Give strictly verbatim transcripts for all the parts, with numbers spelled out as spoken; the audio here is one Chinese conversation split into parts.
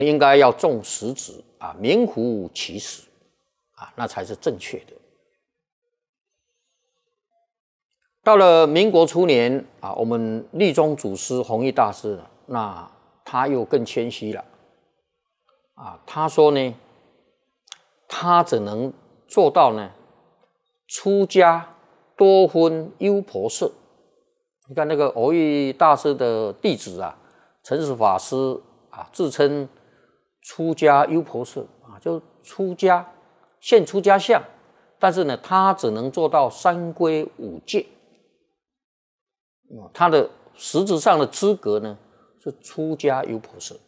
应该要重实质啊，名副其实啊，那才是正确的。到了民国初年啊，我们立宗祖师弘一大师，那他又更谦虚了啊，他说呢，他只能做到呢，出家多婚优婆塞。你看那个弘一大师的弟子啊，陈实法师啊，自称出家优婆塞啊，就出家现出家相，但是呢，他只能做到三皈五戒。他的实质上的资格呢是出家优婆塞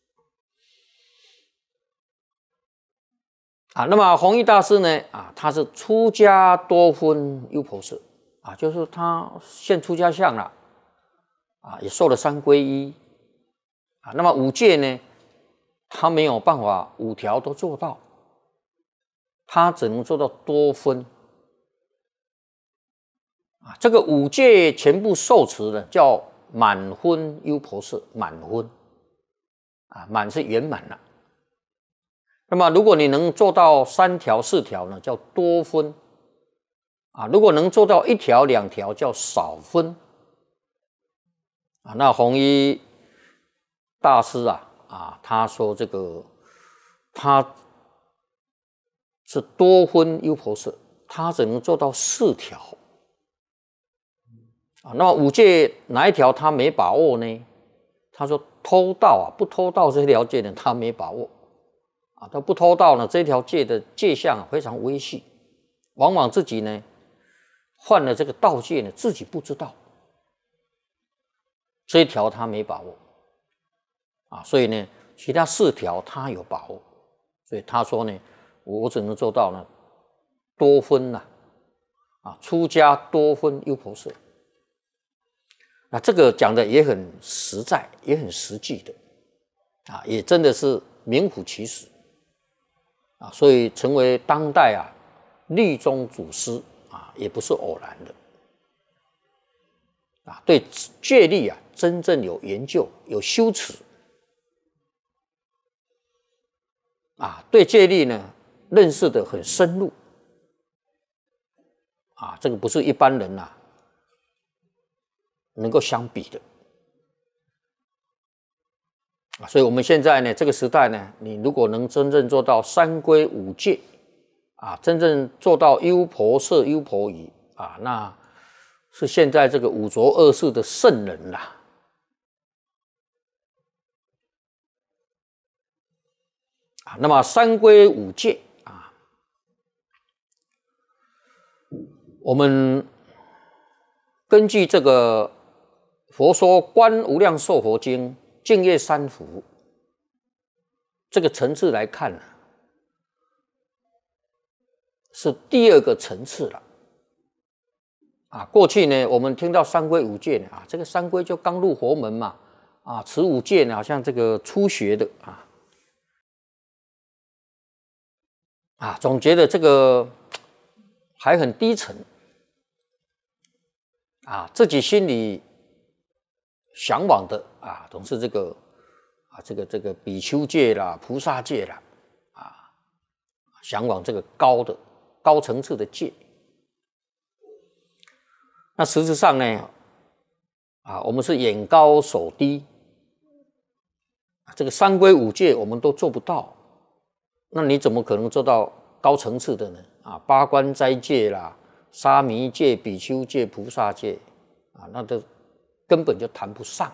啊。那么弘一大师呢啊，他是出家多婚优婆塞啊，就是他现出家相了啊，也受了三皈依啊。那么五戒呢，他没有办法五条都做到，他只能做到多分。啊，这个五戒全部受持的叫满分优婆塞，满分啊，满是圆满了。那么如果你能做到三条四条呢，叫多分啊；如果能做到一条两条，叫少分啊。那弘一大师啊啊，他说这个他是多分优婆塞，他只能做到四条。啊，那么五戒哪一条他没把握呢？他说偷盗啊，不偷盗这条戒呢，他没把握啊。他不偷盗呢，这条戒的戒相啊非常微细，往往自己呢犯了这个盗戒呢，自己不知道，这一条他没把握啊。所以呢，其他四条他有把握，所以他说呢，我只能做到呢多分呐啊，出家多分优婆塞。那这个讲的也很实在，也很实际的啊，也真的是名副其实啊，所以成为当代啊律宗祖师啊，也不是偶然的啊。对戒律啊，真正有研究、有修持啊，对戒律呢认识的很深入啊，这个不是一般人啊能够相比的啊。所以我们现在呢，这个时代呢，你如果能真正做到三皈五戒啊，真正做到优婆塞、优婆夷啊，那是现在这个五浊恶世的圣人啦。啊，那么三皈五戒啊，我们根据这个佛说《观无量寿佛经》净业三福这个层次来看呢，是第二个层次了啊。过去呢，我们听到三皈五戒呢啊，这个三皈就刚入佛门嘛啊，持五戒呢好像这个初学的啊啊，总觉得这个还很低沉啊，自己心里向往的啊，总是这个啊，这个这个比丘戒啦、菩萨戒啦啊，向往这个高的高层次的戒。那实质上呢，啊，我们是眼高手低，这个三皈五戒我们都做不到，那你怎么可能做到高层次的呢？啊，八关斋戒啦、沙弥戒、比丘戒、菩萨戒啊，那都根本就谈不上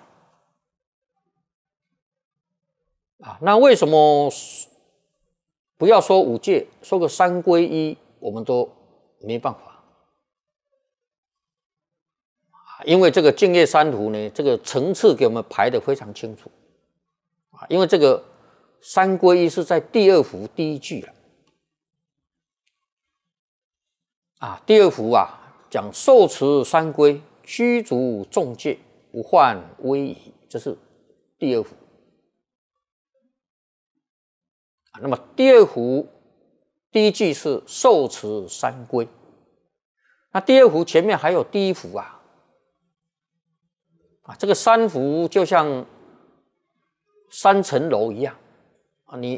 啊。那为什么不要说五戒，说个三皈依，我们都没办法？因为这个净业三福呢，这个层次给我们排得非常清楚啊。因为这个三皈依是在第二福第一句了啊。第二福啊，讲受持三皈，居足众戒，不患威仪，这是第二福。那么第二福第一句是受持三皈，那第二福前面还有第一福啊。啊，这个三福就像三层楼一样啊，你